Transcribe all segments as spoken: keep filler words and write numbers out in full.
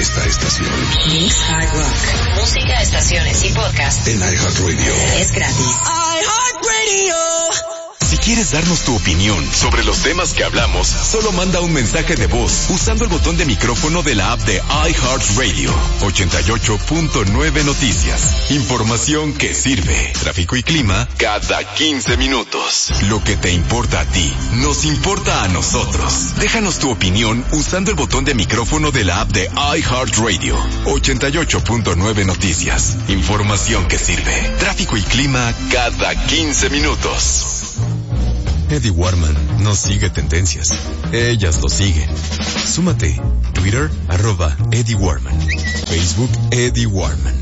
esta estación. Mix Hard Rock. Música, estaciones y podcast. En iHeartRadio. Es gratis. iHeartRadio. Si quieres darnos tu opinión sobre los temas que hablamos, solo manda un mensaje de voz usando el botón de micrófono de la app de iHeartRadio. ochenta y ocho punto nueve Noticias. Información que sirve. Tráfico y clima cada quince minutos. Lo que te importa a ti, nos importa a nosotros. Déjanos tu opinión usando el botón de micrófono de la app de iHeartRadio. ochenta y ocho punto nueve Noticias. Información que sirve. Tráfico y clima cada quince minutos. Eddie Warman no sigue tendencias. Ellas lo siguen. Súmate. Twitter, arroba Eddie Warman. Facebook, Eddie Warman.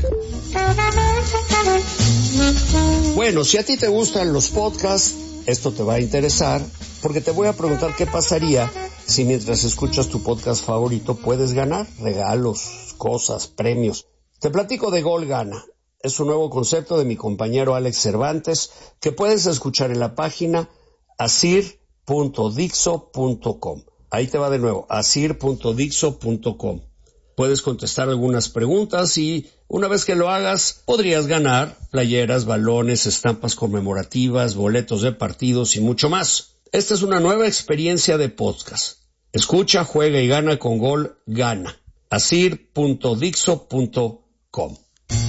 Bueno, si a ti te gustan los podcasts, esto te va a interesar, porque te voy a preguntar qué pasaría si mientras escuchas tu podcast favorito puedes ganar regalos, cosas, premios. Te platico de Gol Gana. Es un nuevo concepto de mi compañero Alex Cervantes que puedes escuchar en la página asir punto dixo punto com. Ahí te va de nuevo, asir punto dixo punto com. Puedes contestar algunas preguntas y una vez que lo hagas, podrías ganar playeras, balones, estampas conmemorativas, boletos de partidos y mucho más. Esta es una nueva experiencia de podcast. Escucha, juega y gana con Gol Gana. asir punto dixo punto com.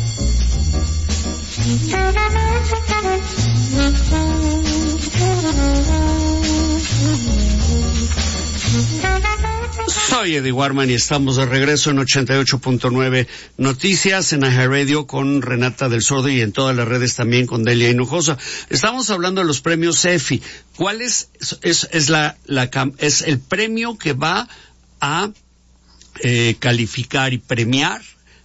Soy Eddie Warman y estamos de regreso en ochenta y ocho punto nueve Noticias en iHeartRadio con Renata del Sordo y en todas las redes también con Delia Hinojosa. Estamos hablando de los premios EFI. ¿Cuál es es, es la, la es el premio que va a eh, calificar y premiar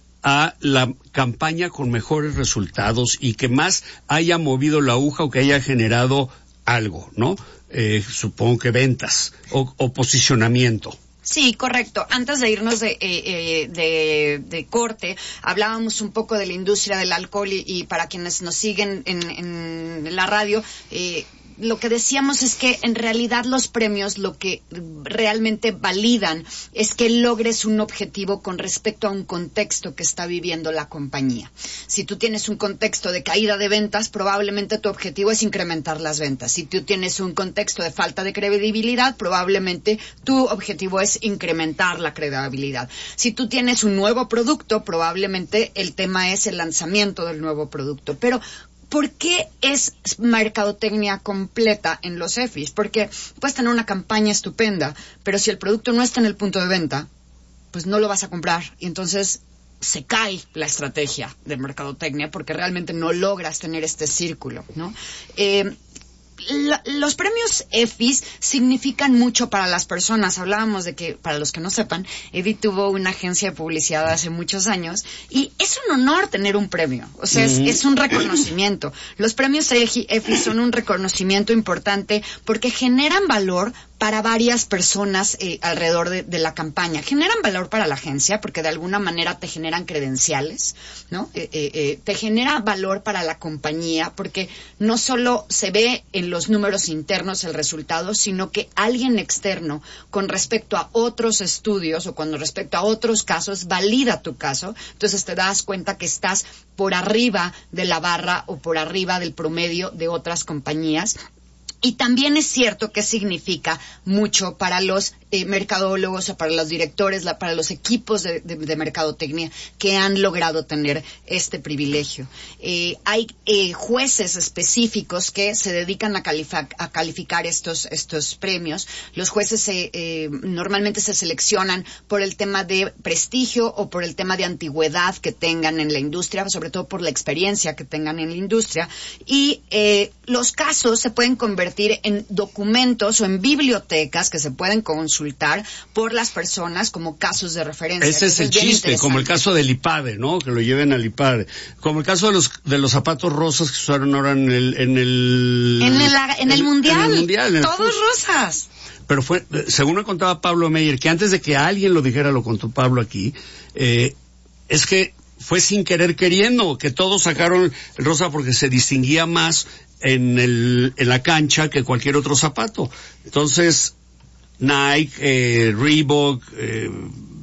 a la campaña con mejores resultados y que más haya movido la aguja o que haya generado algo, ¿no? Eh, supongo que ventas o, o posicionamiento. Sí, correcto. Antes de irnos de, eh, eh, de, de corte, hablábamos un poco de la industria del alcohol y, y para quienes nos siguen en, en la radio, eh, lo que decíamos es que en realidad los premios lo que realmente validan es que logres un objetivo con respecto a un contexto que está viviendo la compañía. Si tú tienes un contexto de caída de ventas, probablemente tu objetivo es incrementar las ventas. Si tú tienes un contexto de falta de credibilidad, probablemente tu objetivo es incrementar la credibilidad. Si tú tienes un nuevo producto, probablemente el tema es el lanzamiento del nuevo producto. Pero ¿por qué es mercadotecnia completa en los EFIs? Porque puedes tener una campaña estupenda, pero si el producto no está en el punto de venta, pues no lo vas a comprar. Y entonces se cae la estrategia de mercadotecnia porque realmente no logras tener este círculo, ¿no? Eh, La, los premios EFIs significan mucho para las personas. Hablábamos de que, para los que no sepan, Eddie tuvo una agencia de publicidad hace muchos años y es un honor tener un premio. O sea, es, es un reconocimiento. Los premios EFIs son un reconocimiento importante porque generan valor para varias personas eh, alrededor de, de la campaña. Generan valor para la agencia porque de alguna manera te generan credenciales, ¿no? Eh, eh, eh, te genera valor para la compañía porque no solo se ve en los números internos el resultado, sino que alguien externo con respecto a otros estudios o con respecto a otros casos valida tu caso. Entonces te das cuenta que estás por arriba de la barra o por arriba del promedio de otras compañías. Y también es cierto que significa mucho para los eh, mercadólogos o para los directores, la, para los equipos de, de, de mercadotecnia que han logrado tener este privilegio. Eh, hay eh, jueces específicos que se dedican a, calific- a calificar estos estos premios. Los jueces se, eh, normalmente se seleccionan por el tema de prestigio o por el tema de antigüedad que tengan en la industria, sobre todo por la experiencia que tengan en la industria. Y eh, los casos se pueden convertir en documentos o en bibliotecas que se pueden consultar por las personas como casos de referencia. Ese es el chiste, como el caso del IPADE, ¿no? Que lo lleven al IPADE. Como el caso de los de los zapatos rosas que se usaron ahora en el en el en el, en el, el mundial, en el mundial en todos el rosas. Pero fue, según me contaba Pablo Meyer, que antes de que alguien lo dijera, lo contó Pablo aquí, eh, es que fue sin querer queriendo, que todos sacaron el rosa porque se distinguía más en el en la cancha que cualquier otro zapato. Entonces Nike, eh, Reebok, eh,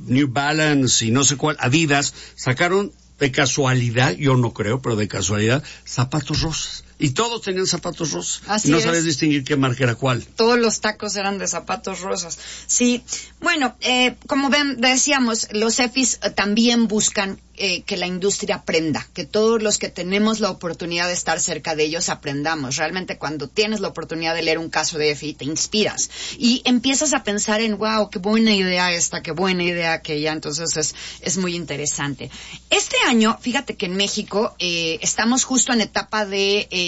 New Balance y no sé cuál, Adidas, sacaron de casualidad, yo no creo, pero de casualidad, zapatos rosas. Y todos tenían zapatos rosas. Así y no es. sabes distinguir qué marca era cuál. Todos los tacos eran de zapatos rosas. Sí, bueno, eh, como ven, decíamos, los E F Is eh, también buscan eh, que la industria aprenda, que todos los que tenemos la oportunidad de estar cerca de ellos aprendamos. Realmente cuando tienes la oportunidad de leer un caso de E F I, te inspiras y empiezas a pensar en, wow, qué buena idea esta, qué buena idea aquella. Entonces es, es muy interesante. Este año, fíjate que en México eh, estamos justo en etapa de... Eh,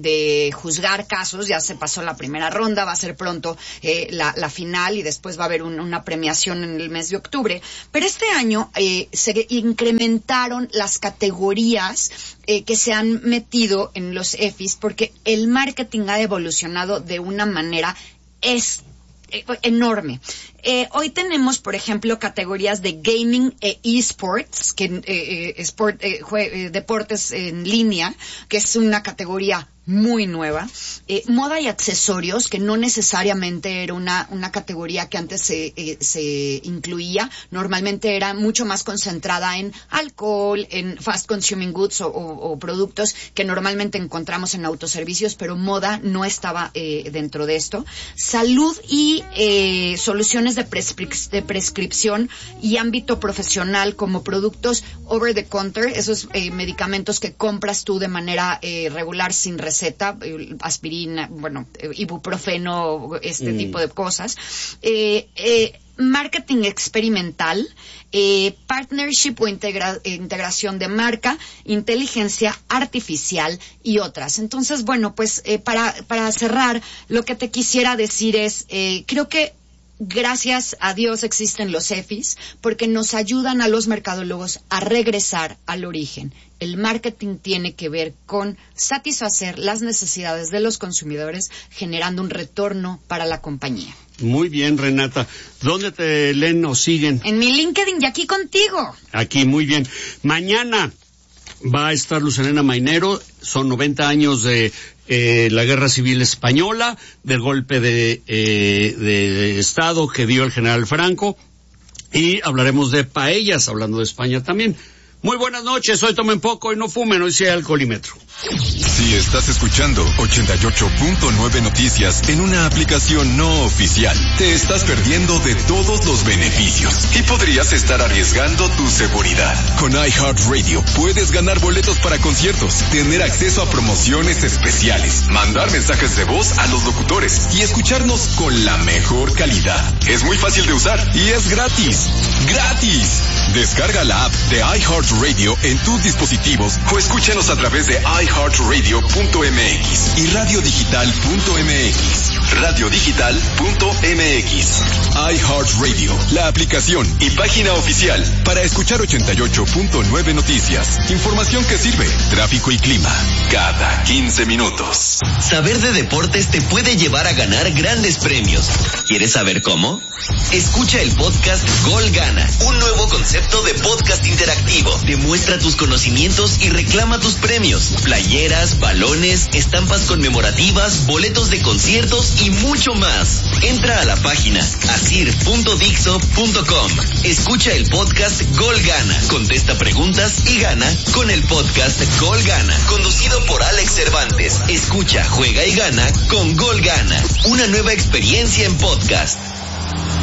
de juzgar casos, ya se pasó la primera ronda, va a ser pronto eh, la, la final y después va a haber un, una premiación en el mes de octubre, pero este año eh, se incrementaron las categorías eh, que se han metido en los E F Is porque el marketing ha evolucionado de una manera es enorme. Eh, hoy tenemos, por ejemplo, categorías de gaming e esports, que eh, eh, sport, eh, jue, eh, deportes en línea, que es una categoría muy nueva, eh, moda y accesorios, que no necesariamente era una, una categoría que antes se, eh, se incluía, normalmente era mucho más concentrada en alcohol, en fast consuming goods o, o, o productos que normalmente encontramos en autoservicios, pero moda no estaba eh, dentro de esto. Salud y eh, soluciones de, prescrip- de prescripción y ámbito profesional como productos over the counter, esos eh, medicamentos que compras tú de manera eh, regular sin receta, aspirina, bueno, ibuprofeno, este mm. tipo de cosas. Eh, eh, marketing experimental, eh, partnership o integra- integración de marca, inteligencia artificial y otras. Entonces, bueno, pues eh, para, para cerrar, lo que te quisiera decir es, eh, creo que gracias a Dios existen los E F Is porque nos ayudan a los mercadólogos a regresar al origen. El marketing tiene que ver con satisfacer las necesidades de los consumidores, generando un retorno para la compañía. Muy bien, Renata. ¿Dónde te leen o siguen? En mi LinkedIn y aquí contigo. Aquí, muy bien. Mañana va a estar Luz Helena Mainero. Son noventa años de eh, la Guerra Civil Española, del golpe de, eh, de Estado que dio el general Franco. Y hablaremos de paellas, hablando de España también. Muy buenas noches, hoy tomen poco y no fumen, hoy sí hay alcoholímetro. Si estás escuchando ochenta y ocho punto nueve Noticias en una aplicación no oficial, te estás perdiendo de todos los beneficios y podrías estar arriesgando tu seguridad. Con iHeartRadio puedes ganar boletos para conciertos, tener acceso a promociones especiales, mandar mensajes de voz a los locutores y escucharnos con la mejor calidad. Es muy fácil de usar y es gratis. ¡Gratis! Descarga la app de iHeartRadio en tus dispositivos o escúchanos a través de iHeartRadio punto m x y radio digital punto m x. radio digital punto m x. iHeartRadio, la aplicación y página oficial para escuchar ochenta y ocho punto nueve Noticias. Información que sirve, tráfico y clima, cada quince minutos. Saber de deportes te puede llevar a ganar grandes premios. ¿Quieres saber cómo? Escucha el podcast Gol Gana, un nuevo concepto de podcast interactivo. Demuestra tus conocimientos y reclama tus premios. Playeras, balones, estampas conmemorativas, boletos de conciertos y mucho más. Entra a la página asir punto dixo punto com. Escucha el podcast Gol Gana. Contesta preguntas y gana con el podcast Gol Gana. Conducido por Alex Cervantes. Escucha, juega y gana con Gol Gana. Una nueva experiencia en podcast.